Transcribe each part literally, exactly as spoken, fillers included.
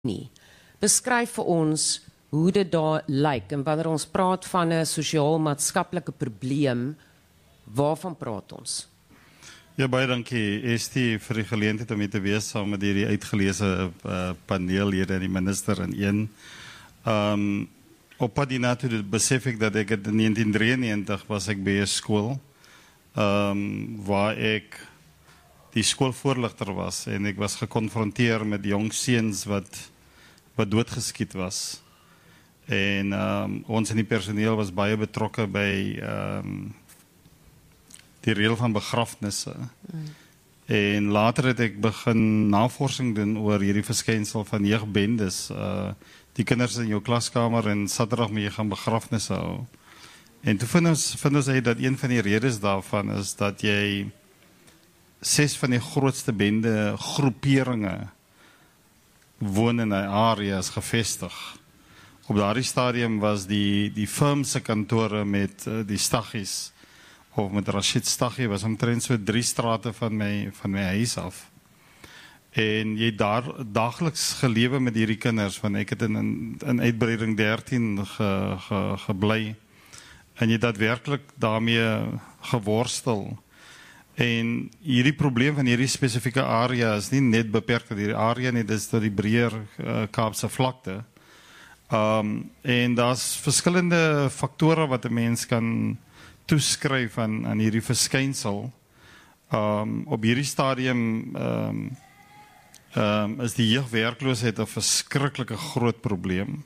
nie. Beskryf vir ons hoe dit daar lyk, en wanneer ons praat van 'n sosiaal-maatskaplike probleem, waarvan praat ons? Ja, baie dankie, Estie, vir die geleentheid om hier te wees saam met hierdie uitgeleese uh, paneellede en die minister in een. Um, op pad hiernatoe besef ek dat ek het in negentien drieënnegentig was ek by 'n skool, um, waar ek die skoolvoorligter was en ek was gekonfronteer met jong seuns wat wat doodgeskiet was. En um, ons in die personeel was baie betrokke by um, die reël van begrafnisse. Mm. En later het ek begin navorsing doen oor hierdie verskynsel van jeugbendes. Uh, die kinders in jou klaskamer en Saterdag moet jy gaan begrafnisse hou. En toe vind ons, vind ons uit dat een van die redes daarvan is dat jy ses van die grootste bende groeperinge woon in die areas gevestig. Op daardie stadium was die, die firm se kantore met uh, die Staggies, of met Rashid Staggie, was omtrent so drie strate van my, van my huis af. En jy daar dageliks gelewe met hierdie kinders, want ek het in, in, in uitbreiding dertien ge, ge, gebly, en jy daadwerklik daarmee geworstel. En hierdie probleem van hierdie spesifieke area is nie net beperk tot hierdie area nie, dit is tot die breër uh, Kaapse vlakte. Um, en daar's verskillende faktore wat 'n mens kan toeskryf aan, aan hierdie verskynsel. Um, op hierdie stadium um, um, is die jeugwerkloosheid 'n verskriklike groot probleem.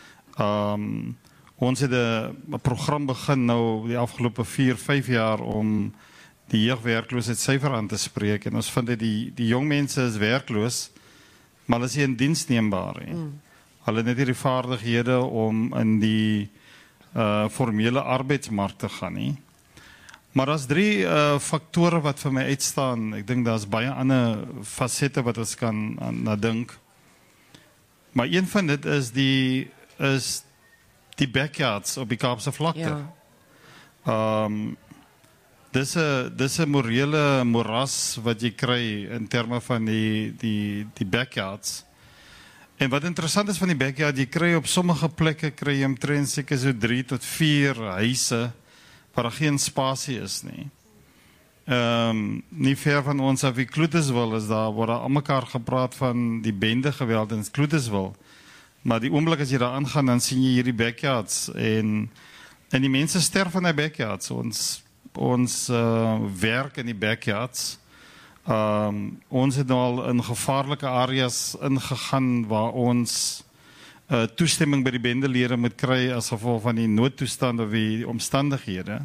Um, ons het 'n program begin nou die afgelope vier, vyf jaar om die jeugwerkloosheidssyfer aan te spreek, en ons vind dat die, die jong mense is werkloos, maar hulle is nie in diens neembaar nie. Mm. Hulle het net die vaardighede om in die uh, formele arbeidsmark te gaan nie. Maar daar's drie uh, faktore wat vir my uitstaan. Ek dink daar's baie ander fasette wat ons kan na dink. Maar een van dit is die is die backyards op die Kaapse vlakte. Ja. Um, dis 'n dis 'n morele moras wat jy kry in terme van die die die backyards. En wat interessant is van die backyard, jy kry op sommige plekke kry jy omtrent seker so drie tot vier huise waar daar geen spasie is nie. Ehm um, nie ver van ons af in Kloetiswil is daar waar daar almekaar gepraat van die bende geweld in Kloetiswil. Maar die oomblik as jy daar aangaan, dan sien jy hierdie backyards en en die mense sterf in die backyards. Ons ons uh, werk in die backyards. Um, ons het nou al in gevaarlike areas ingegaan waar ons uh, toestemming by die bendelede moet kry as gevolg van die noodtoestand of die omstandighede.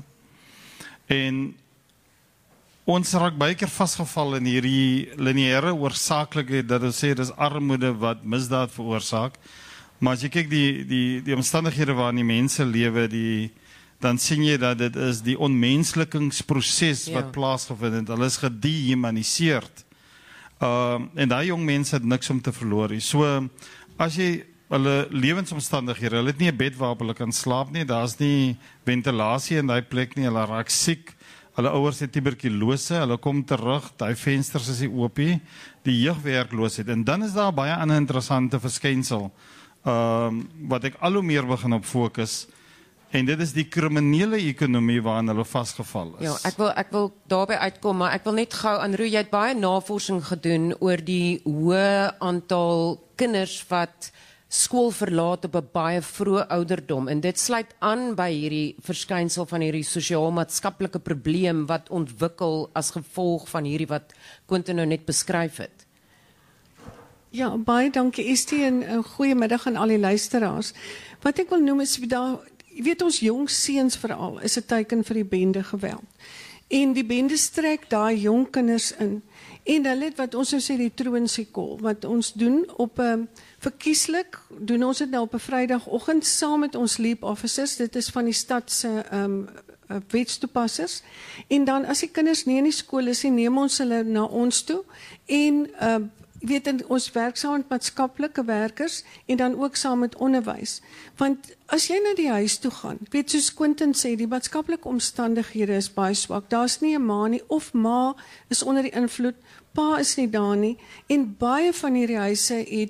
En ons raak baie keer vasgeval in hierdie lineêre oorsakelijkheid dat ons sê dis armoede wat misdaad veroorsaak. Maar as jy kyk die die die omstandighede waarin die mense lewe, die dan sien jy dat dit is die onmenslikingsproses ja. wat plaasgevind het. Hulle is gedehumaniseerd. Uh, en daai jong mense het niks om te verloor. So, as jy hulle lewensomstandighede, hulle het nie 'n bed waarop hulle kan slaap nie, daar's nie ventilasie in daai plek nie, hulle raak siek, hulle ouers het tuberkulose, hulle kom terug, daai vensters is nie oop nie, die jeugwerkloosheid. En dan is daar baie ander interessante verskynsel, uh, wat ek al hoe meer begin op fokus. En dit is die kriminele ekonomie waarin hulle vasgeval is. Ja, ek wil ek wil daarby uitkom, maar ek wil net gou aan Roo, jy het baie navorsing gedoen oor die hoë aantal kinders wat skool verlaat op 'n baie vroeë ouderdom, en dit sluit aan by hierdie verskynsel van hierdie sosiaal-maatskaplike probleem wat ontwikkel as gevolg van hierdie wat Quentin nou net beskryf het. Ja, baie dankie Estie en 'n goeiemiddag aan al die luisteraars. Wat ek wil noem is daar jy weet ons jong seuns veral is 'n teken vir die bende geweld. En die bende strek daai jong kinders in. En hulle het wat ons nou sê die troonsikol wat ons doen op 'n um, verkieslik doen ons dit nou op 'n Vrydagoggend saam met ons leap officers. Dit is van die stad se um, wetstoepassers. En dan as die kinders nie in die skool is nie, neem ons hulle na ons toe en uh, Jy weet, ons werk saam met maatskaplike werkers en dan ook saam met onderwys. Want as jy na die huis toe gaan, weet soos Quentin sê, die maatskaplike omstandighede is baie swak. Daar's nie 'n ma nie of ma is onder die invloed, pa is nie daar nie en baie van hierdie huise het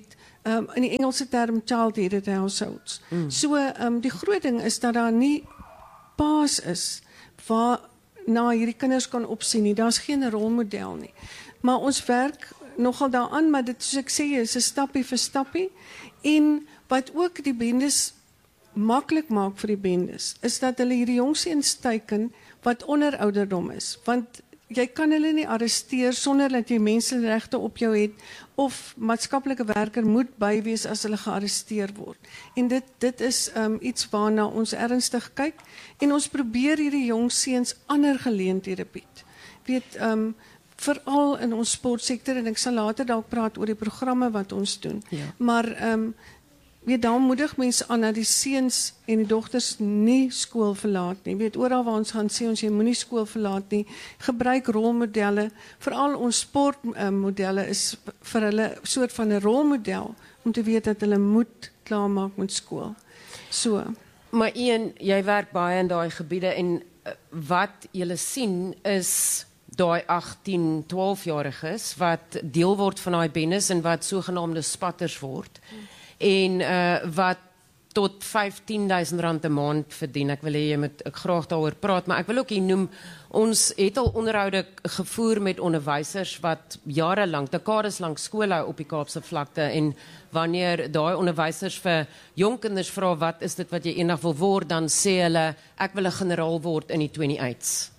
um, in die Engelse term child-headed households. Mm. So um, die groot ding is dat daar nie paas is waar na hierdie kinders kan opsien nie. Daar's geen rolmodel nie. Maar ons werk nogal daaraan, maar dit soos ek sê is 'n stappie vir stappie. En wat ook die bendes maklik maak vir die bendes, is dat hulle hierdie jong seuns teiken wat onder ouderdom is. Want jy kan hulle nie arresteer sonder dat jy mensenregte op jou het, of maatskaplike werker moet bywees as hulle gearresteer word. En dit, dit is um, iets waarna ons ernstig kyk, en ons probeer hierdie jong seuns ander geleenthede bied. Weet, um, veral in ons sportsektor, en ek sal later dalk praat oor die programme wat ons doen. Ja. Maar um, weet, dan moedig mense aan dat die seuns en die dogters nie skool verlaat nie. Weet, oral waar ons gaan sê ons jy moenie skool verlaat nie. Gebruik rolmodelle. Veral ons sportmodelle is vir hulle soort van 'n rolmodel om te weet dat hulle moet klaarmaak met skool. So. Maar Ian, jy werk baie in daai gebiede, en wat julle sien is daai agttien, twaalf-jariges wat deel word van daai bendes en wat sogenaamde spatters word. En uh, wat tot vyftien duisend rand 'n maand verdien. Ek wil hê jy moet ek graag daaroor praat, maar ek wil ook hier noem, ons het al onderhoude gevoer met onderwysers wat jare lank, dekades lank skool hou op die Kaapse vlakte, en wanneer daai onderwysers vir jong kinders vra wat is dit wat jy eendag wil word, dan sê hulle ek wil 'n generaal word in die twenty-eights.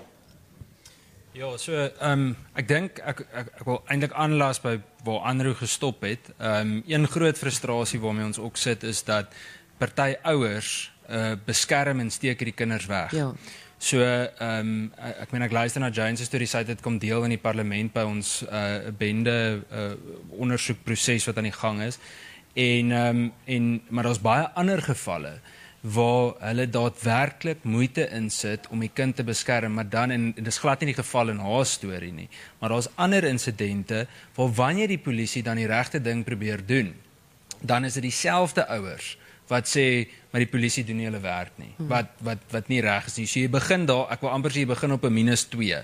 Ja, so um, ek dink ek, ek, ek wil eintlik aanlas by waar Andrew gestop het. Um, een groot frustrasie waarmee ons ook sit is dat party ouers uh, beskerm en steek hierdie kinders weg. Ja. So um, ek meen ek luister na Jane se storie, sy het dit kom deel in die parlement by ons uh, bende uh, ondersoekproses wat aan die gang is. En um, en maar daar's baie ander gevalle waar hulle daadwerklik moeite insit om die kind te beskerm, maar dan, en dit is glad nie die geval in haar storie nie, maar daar's ander insidente waar wanneer die polisie dan die regte ding probeer doen, dan is dit dieselfde ouers wat sê, maar die polisie doen nie hulle werk nie, wat, wat, wat nie reg is nie. So jy begin daar, ek wil amper sê jy begin op 'n minus twee.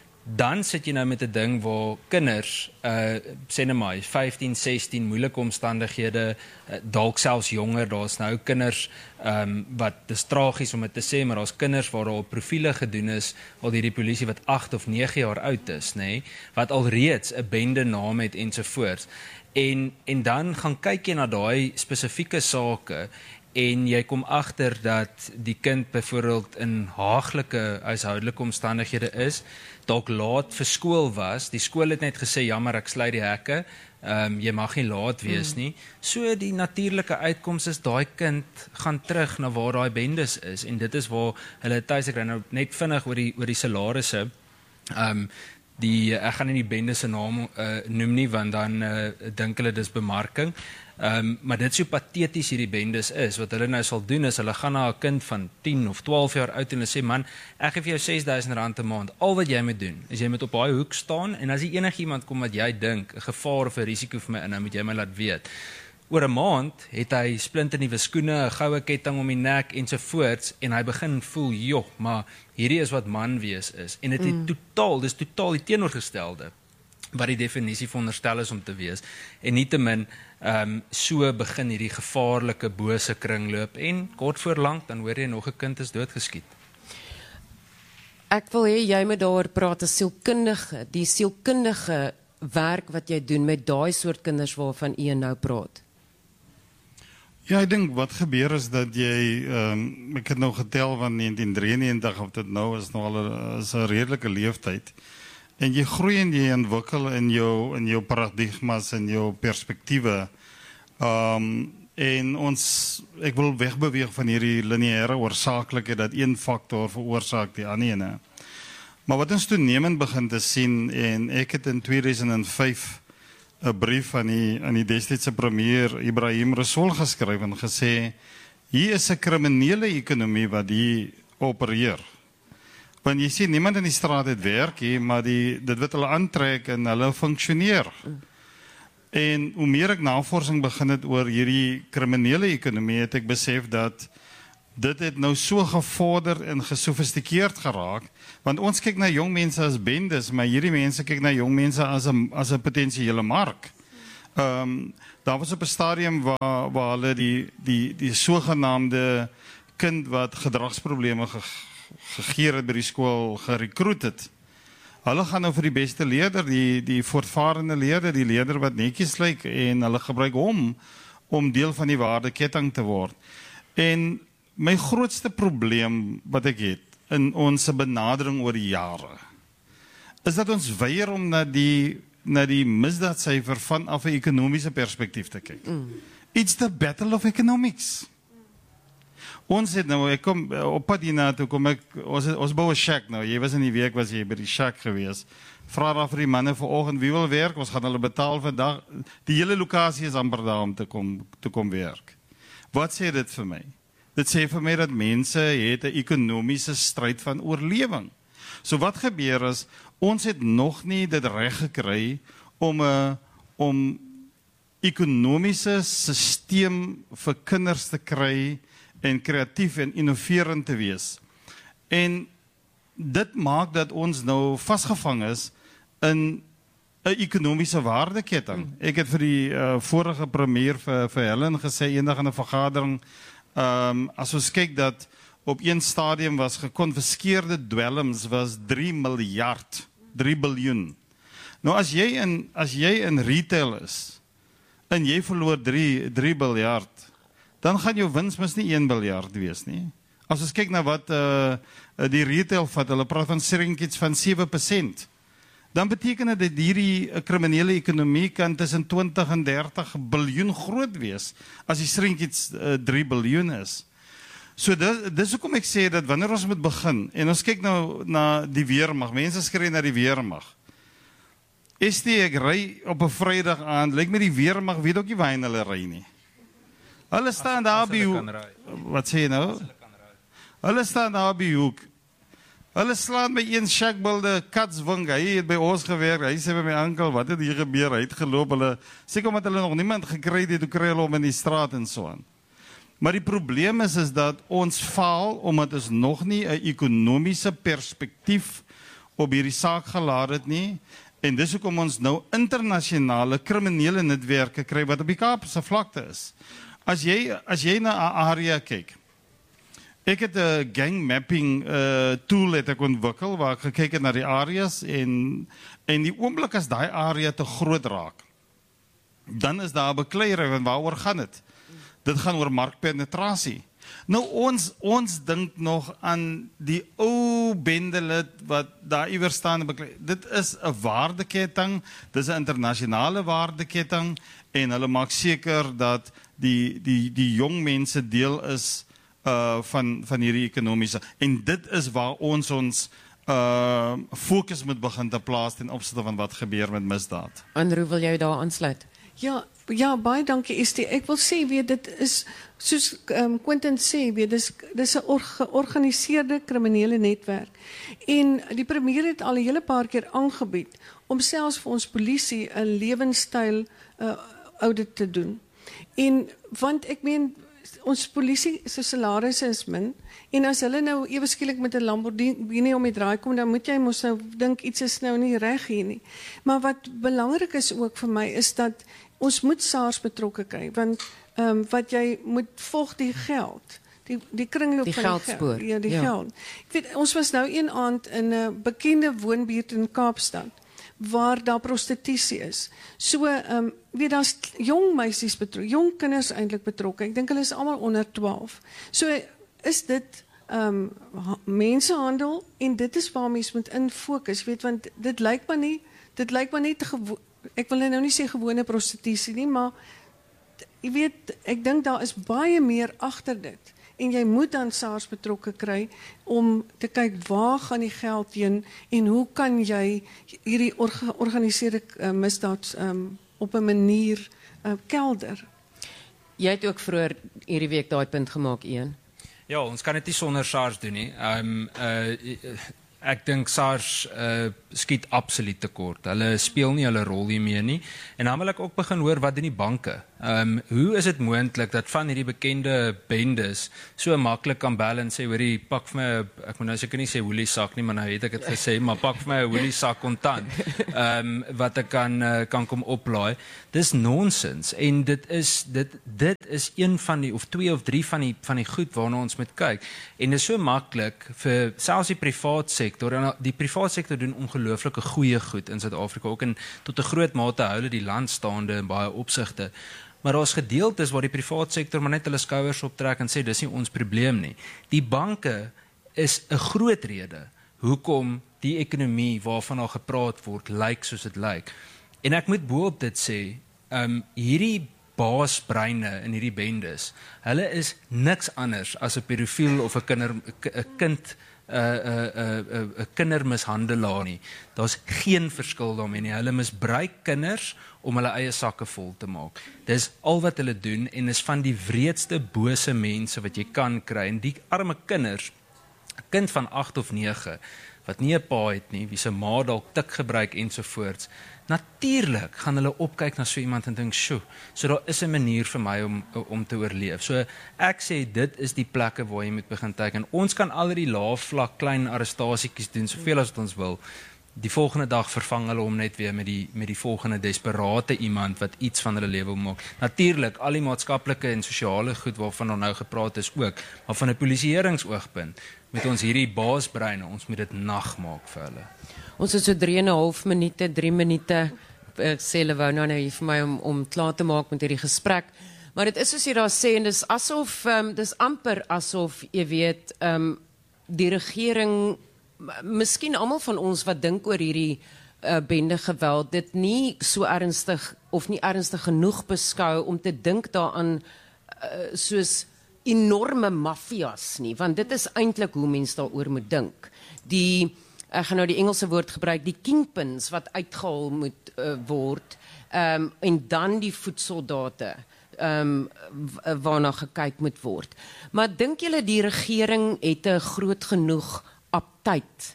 Dan sit jy nou met 'n ding waar kinders, uh, sê nou maar, vyftien, sestien, moeilike omstandighede, uh, dalk selfs jonger, daar's nou kinders, um, wat, dis tragies om dit te sê, maar daar's kinders waar daar profiele gedoen is, al die polisie wat agt of nege jaar oud is, nê, wat alreeds 'n bende naam het ensovoorts. En, en dan gaan kyk jy na daai spesifieke sake, en jy kom agter dat die kind byvoorbeeld in haaglike huishoudelike omstandighede is, dalk laat vir skool was, die skool het net gesê, jammer, ek sluit die hekke, um, jy mag nie laat wees nie, so die natuurlike uitkoms is, daai kind gaan terug na waar daai bendes is, en dit is waar hulle thuis, ek nou net vinnig oor die, oor die salarisse, um, die, ek gaan nie die bende se naam uh, noem nie, want dan uh, dink hulle dis bemarking, Um, maar dit so pateties hierdie bendes is, wat hulle nou sal doen is, hulle gaan na 'n kind van tien of twaalf jaar oud en hulle sê, man, ek gee vir jou ses duisend rand 'n maand, al wat jy moet doen, is jy moet op daai hoek staan, en as jy enigiemand kom wat jy dink, 'n gevaar of 'n risiko vir my inhou, moet jy my laat weet. Oor 'n maand het hy splinternuwe skoene, 'n goue ketting om die nek ensovoorts, en hy begin voel, joh, maar hierdie is wat man wees is, en dit het mm. totaal, dis totaal die teenoorgestelde, wat die definisie veronderstel is om te wees, en nietemin, um, so begin hierdie gevaarlike bose kringloop, en kort voor lank, dan hoor jy nog 'n kind is doodgeskiet. Ek wil hê jy moet daaroor praat as sielkundige, die sielkundige werk wat jy doen met daai soort kinders waarvan u nou praat. Ja, ek dink wat gebeur is dat jy, um, ek het nou getel van negentien drieënnegentig of dit nou is nog al 'n is 'n redelike leeftyd. En jy groei en jy ontwikkel in jou in jou paradigmas en jou perspektiewe. Um, en ons, ek wil wegbeweeg van hierdie lineêre oorsakelijkheid dat een factor veroorsaak die ander ene. Maar wat ons toenemend begin te sien, en ek het in tweeduisend vyf 'n brief aan die aan die destydse premier Ibrahim Rasool geskryf en gesê, hier is 'n kriminele ekonomie wat hier opereer. Want jy sien, niemand in die straat het werk hier, maar die, dit wat hulle aantrek en hulle funksioneer. En hoe meer ek navorsing begin het oor hierdie kriminele ekonomie, het ek besef dat dit het nou so gevorder en gesofistikeerd geraak, want ons kyk na jong mense as bendes, maar hierdie mense kyk na jong mense as 'n as 'n potensiële mark. Um, daar was op 'n stadium waar, waar hulle die, die, die sogenaamde kind wat gedragsprobleme ge, gegeer het by die skool gerekruut het. Hulle gaan nou vir die beste leerder, die, die voortvarende leerder, die leerder wat netjies lyk, en hulle gebruik hom om deel van die waardeketting te word. En my grootste probleem wat ek het in ons benadering oor die jare, is dat ons weier om na die, na die misdaadsyfer vanaf 'n ekonomiese perspektief te kyk. Mm. It's the battle of economics. Ons het nou, ek kom op pad hiernatoe, kom ek, ons, ons bou 'n shack nou, jy was in die week, was jy by die shack gewees, vra daar vir die manne vanoggend, wie wil werk, ons gaan hulle betaal vandag, die hele lokasie is amper daar om te kom, te kom werk. Wat sê dit vir my? Dit sê vir my dat mense het 'n ekonomiese stryd van oorlewing. So wat gebeur is, ons het nog nie dit reg gekry om 'n om ekonomiese stelsel vir kinders te kry en kreatief en innoverend te wees. En dit maak dat ons nou vasgevang is in 'n ekonomiese waardeketting. Ek het vir die uh, vorige premier vir, vir Helen gesê eendag in 'n vergadering, um, as ons kyk dat op een stadium was gekonfiskeerde dwelms was drie miljard, drie biljoen. Nou as jy in as jy in retail is en jy verloor drie miljard, dan gaan jou wins mis nie een miljard wees nie. As ons kyk na wat uh, die retail vat, hulle praat van shrinkage van sewe persent. Dan beteken dit dat hierdie kriminele ekonomie kan tussen twintig en dertig biljoen groot wees as die shrinkage uh, drie biljoen is. So dis, dis hoekom ek sê dat wanneer ons moet begin, en ons kyk nou na die weermag, mense skree na die weermag. Is die ek ry op 'n Vrydag aand, lyk my die weermag weet ook nie waar hulle ry nie. Hulle staan daar by hoek. Wat sê jy nou? Hulle staan daar by hoek. Hulle slaan by een shackbilde katswing. Hy het by ons gewerk. Hy sê by my oom, wat het hier gebeur? Hy het geloop. Hulle seker omdat hulle nog niemand gekry het, toe kry hulle hom in die straat en so aan. Maar die probleem is is dat ons faal omdat ons nog nie 'n ekonomiese perspektief op hierdie saak gelaat het nie. En dis hoekom ons nou internasionale kriminele netwerke kry wat op die Kaapse vlakte is. As jy as jy na 'n area kyk. Ek het 'n gang mapping uh, tool het ek ontwikkel waar ek gekyk het na die areas en en die oomblik as daai area te groot raak, dan is daar 'n bekleierery en waaroor gaan dit? Dit gaan oor markpenetrasie. Nou ons ons dink nog aan die ou bendelid wat daar iewers staan en beklei. Dit is 'n waardeketting, dis 'n internasionale waardeketting en hulle maak seker dat die die die jong mense deel is uh van van hierdie ekonomiese, en dit is waar ons ons uh fokus moet begin te plaas ten opsigte van wat gebeur met misdaad. Andrew, wil jy daar aansluit? Ja, ja, baie dankie Estie. Ek wil sê weer dit is soos um, Quentin sê weer dis dis 'n or, georganiseerde kriminele netwerk. En die premier het al 'n hele paar keer aangebied om selfs vir ons polisie 'n lewenstyl uh, audit te doen. En want ek meen ons polisie se salarisse is min en as hulle nou ewe skielik met 'n Lamborghini om die draai kom, dan moet jy mos nou dink iets is nou nie reg hier nie. Maar wat belangrik is ook vir my is dat ons moet SARS betrokke kry, want um, wat jy moet volg die geld, die die kringloop die van geldspoor. die geld. Ja, die ja. geld. Ek weet ons was nou een aand in 'n bekende woonbuurt in Kaapstad waar daar prostitusie is. So, ehm um, weet daar's jong meisies betrokke, jong kinders eintlik betrokke. Ek dink hulle is almal onder twaalf. So is dit ehm um, mensenhandel en dit is waar mense moet in fokus, weet want dit lyk maar nie, dit lyk maar net ek wil nou nie sê gewone prostitusie nie, maar jy weet, ek dink daar is baie meer agter dit. En jy moet dan SARS betrokke kry om te kyk waar gaan die geld heen en hoe kan jy hierdie georganiseerde uh, misdaad um, op 'n manier uh, kelder. Jy het ook vroeër hierdie week daai punt gemaak, Ian. Ja, ons kan dit nie sonder SARS doen nie. Ehm um, uh Ek dink SARS uh, skiet absoluut tekort. Hulle speel nie hulle rol hiermee nie. En dan wil ek ook begin hoor wat doen die banke. Um, hoe is dit moontlik dat van hierdie bekende bendes so maklik kan bel en sê, hoorie, pak vir my, ek moet nou seker nie sê woelie sak nie, maar nou het ek dit gesê, maar pak vir my 'n woelie sak kontant, um, wat ek kan uh, kan kom oplaai. Dis nonsens en dit is dit dit is een van die of twee of drie van die van die goed waarna ons moet kyk. En dit is so maklik vir selfs die privaat sektor, en die privaat sektor doen ongelooflike goeie goed in Suid-Afrika ook, en tot 'n groot mate hou hulle die land staande in baie opsigte. Maar daar's gedeeltes waar die privaat sektor maar net hulle skouers optrek en sê dis nie ons probleem nie. Die banke is 'n groot rede hoekom die ekonomie waarvan daar gepraat word lyk soos dit lyk. En ek moet bo-op dit sê, um, hierdie baasbreine in hierdie bendes, hulle is niks anders as 'n pedofiel of 'n kinder 'n kind 'n 'n 'n 'n kindermishandelaar nie. Daar's geen verskil daarmee nie. Hulle misbruik kinders om hulle eie sakke vol te maak. Dis al wat hulle doen en is van die wreedste bose mense wat jy kan kry. En die arme kinders, 'n kind van agt of nege wat nie 'n pa het nie, wie se ma dalk tik gebruik ensovoorts. Natuurlik gaan hulle opkyk na so iemand en dink, "Sjoe, so daar is 'n manier vir my om om te oorleef." So ek sê dit is die plekke waar jy moet begin teken. Ons kan al die lae vlak klein arrestasietjies doen soveel as wat ons wil. Die volgende dag vervang hulle hom net weer met die met die volgende desperate iemand wat iets van hulle lewe wil maak. Natuurlik, al die maatskaplike en sosiale goed waarvan ons nou gepraat is ook, maar van 'n polisieeringsoogpunt met ons hierdie baasbreine, ons moet dit nag maak vir hulle. Ons het so drie en 'n half minute, drie minute, ek sê hulle wou nou hier vir my om, om klaar te maak met hierdie gesprek. Maar dit is soos jy daar sê, en dis asof, um, dis amper asof, jy weet, um, die regering, miskien almal van ons wat dink oor hierdie uh, bende geweld, dit nie so ernstig, of nie ernstig genoeg beskou, om te dink daaraan, uh, soos enorme maffias nie, want dit is eintlik hoe mens daaroor moet dink. Die Ek gaan nou die Engelse woord gebruik, die kingpins wat uitgehaal moet uh, word, um, en dan die voedsoldate um, waarna gekyk moet word. Maar dink julle die regering het 'n groot genoeg aptyd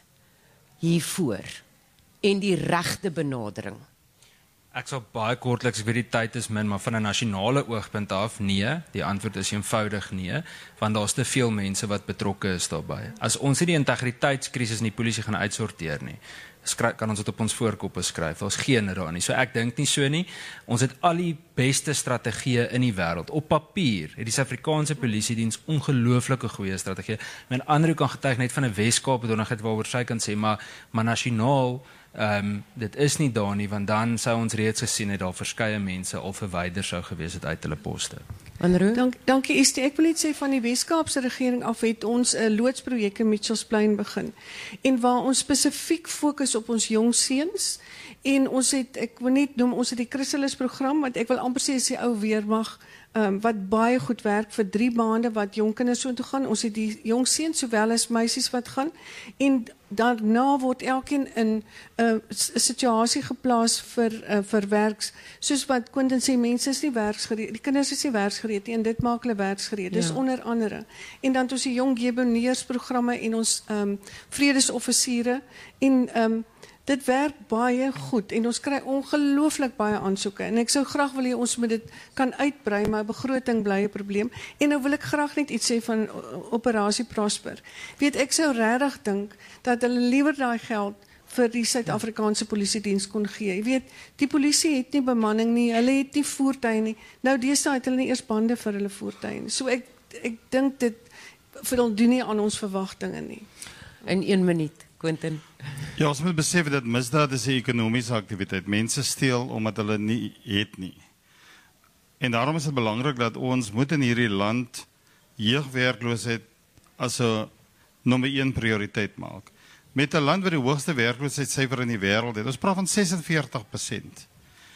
hiervoor en die regte benadering? Ek sal baie kortliks, ek weet die tyd is min, maar van 'n nasionale oogpunt af, nee. Die antwoord is eenvoudig nee, want daar's te veel mense wat betrokke is daarbey. As ons nie die integriteitskrisis in die polisie gaan uitsorteer nie, skryf, kan ons dit op ons voorkoppe skryf. Daar's geen daar nie. So ek dink nie so nie. Ons het al die beste strategieë in die wêreld. Op papier het die Suid-Afrikaanse Polisiediens ongelooflike goeie strategieë. Men Andrew kan getuig net van 'n Weskaap bedonigheid waaroor sy kan sê, maar maar nasionaal Um, dit is nie daar nie, want dan sou ons reeds gesien het daar verskeie mense al verwyder sou gewees het uit hulle poste. Andrew? Dank, dankie Estie. Ek wil net sê van die Weskaapse regering af het ons 'n loodsprojek in Mitchells Plain begin. En waar ons spesifiek fokus op ons jong seuns en ons het, ek wil net noem, ons het die Chrysalis program, wat ek wil amper sê is die ou weermag, um, wat baie goed werk vir drie maande wat jong kinders so toe gaan. Ons het die jong seuns sowel as meisies wat gaan en daarna word elkeen in 'n uh, situasie geplaas vir uh, vir werks, soos wat Quentin sê, mense is nie werksgereed, die kinders is nie werksgereed nie, en dit maak hulle werksgereed, dis ja. Onder andere. En dan ons die jong gebeneersprogramme en ons um, vredesoffisiere, en um, dit werk baie goed, en ons kry ongelooflik baie aansoeke, en ek sou graag wil hê ons moet dit kan uitbrei, maar begroting bly 'n probleem. En nou wil ek graag net iets sê van Operasie Prosper. Weet, ek sou regtig dink dat hulle liewer daai geld vir die Suid-Afrikaanse Polisiediens kon gee. Jy weet, die polisie het nie bemanning nie, hulle het nie voertuie nie. Nou deesdae het hulle nie eers bande vir hulle voertuie nie. So ek ek dink dit voldoen nie aan ons verwagtinge nie. In een minuut, Quentin. Ja, ons moet besef dat misdaad is 'n ekonomiese aktiwiteit. Mense steel omdat hulle nie het nie. En daarom is dit belangrik dat ons moet in hierdie land jeugwerkloosheid as 'n nommer een prioriteit maak. Met 'n land wat die hoogste werkloosheidssyfer in die wêreld het. Ons praat van ses en veertig persent.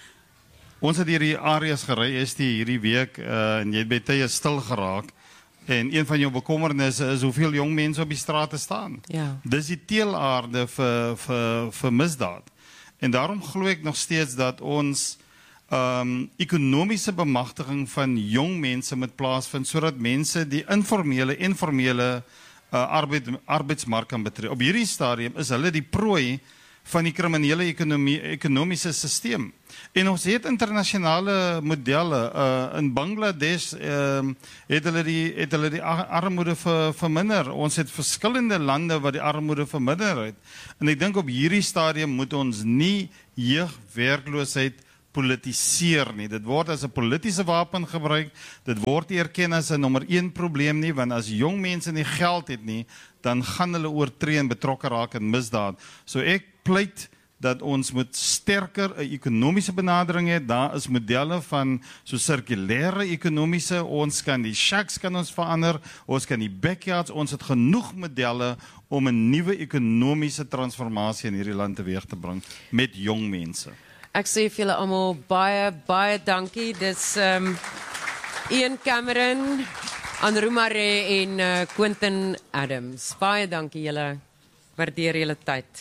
Ons het hierdie areas gery is die hierdie week uh, en jy het by tye stil geraak. En een van jou bekommernisse is hoeveel jong mense op die strate staan. Ja. Dis die teelaarde vir vir vir misdaad. En daarom glo ek nog steeds dat ons um ekonomiese bemagtiging van jong mense moet plaasvind sodat mense die informele en formele uh, arbeid, arbeidsmark kan betree. Op hierdie stadium is hulle die prooi van die kriminele ekonomie, ekonomiese systeem. En ons het internasionale modelle. Uh, in Bangladesh uh, het hulle die, het hulle die armoede ver, verminder. Ons het verskillende lande wat die armoede verminder het. En ek dink op hierdie stadium moet ons nie jeugwerkloosheid politiseer nie. Dit word as 'n politiese wapen gebruik. Dit word nie erken as 'n nommer een probleem nie, want as jong mense nie geld het nie, dan gaan hulle oortree en betrokke raak in misdaad. So ek pleit dat ons moet sterker 'n ekonomiese benadering hê. Daar is modelle van so sirkulêre ekonomiese, ons kan die shacks kan ons verander, ons kan die backyards, ons het genoeg modelle om 'n nuwe ekonomiese transformasie in hierdie land teweeg te bring met jong mense. Ek sê vir julle almal baie baie dankie. Dis ehm um, Ian Cameron, Anne Roemare en uh, Quentin Adams. Baie dankie julle. Waardeer julle tyd.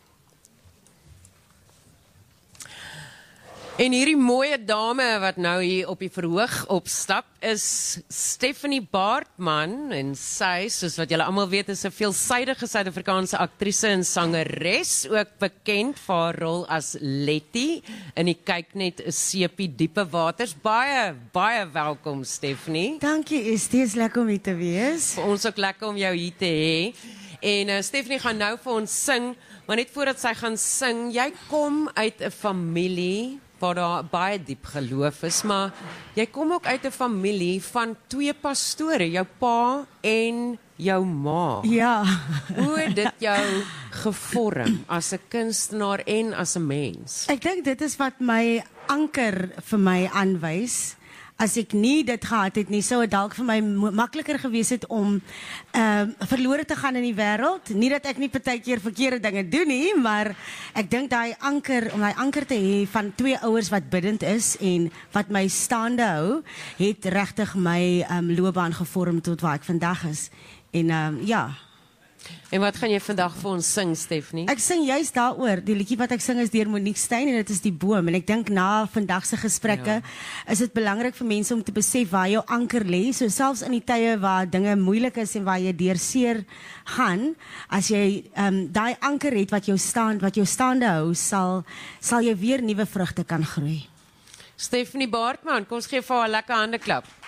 En hierdie mooie dame wat nou hier op die verhoog opstap is Stephanie Baartman en sy, soos wat julle almal weet, is 'n veelsidige Suid-Afrikaanse aktrise en sangeres, ook bekend vir haar rol as Letty in die Kyk Net 'n Sepie Diepe Waters. Baie baie welkom Stephanie. Dankie, is dit lekker om hier te wees. Vir ons ook lekker om jou hier te hê. En uh, Stephanie gaan nou vir ons sing, maar net voordat sy gaan sing, jy kom uit 'n familie waar daar baie diep geloof is, maar jy kom ook uit 'n familie van twee pastore, jou pa en jou ma. Ja. Hoe het dit jou gevorm as 'n kunstenaar en as 'n mens? Ek dink dit is wat my anker vir my aanwys. As ek nie dit gehad het nie, sou dit dalk vir my makliker gewees het om uh, verlore te gaan in die wêreld. Nie dat ek nie partykeer verkeerde dinge doen nie, maar ek dink daai anker, om daai anker te hê van twee ouers wat bidend is en wat my staande hou, het regtig my um, loopbaan gevorm tot waar ek vandag is. En um, ja. En wat gaan jy vandag vir ons sing, Stephanie? Ek sing juist daaroor. Die liedjie wat ek sing is deur Monique Steyn en dit is Die Boom. En ek dink na vandag se gesprekke ja. is dit belangrik vir mense om te besef waar jou anker lê. So selfs in die tye waar dinge moeilik is en waar jy deur seer gaan, as jy um, daai anker het wat jou staan, wat jou staande hou, sal sal jy weer nuwe vrugte kan groei. Stephanie Baartman, kom ons gee vir haar 'n lekker hande klap.